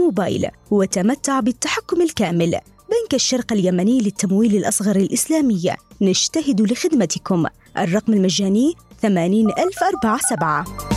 الموبايل وتمتع بالتحكم الكامل. بنك الشرق اليمني للتمويل الأصغر الإسلامي، نجتهد لخدمتكم. الرقم المجاني 80047.